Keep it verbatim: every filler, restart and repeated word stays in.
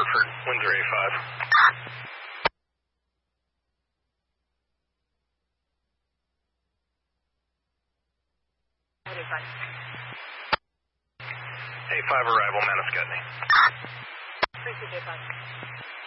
Hartford, Windsor A five. A five arrival, Manascutney. Thank you, J five.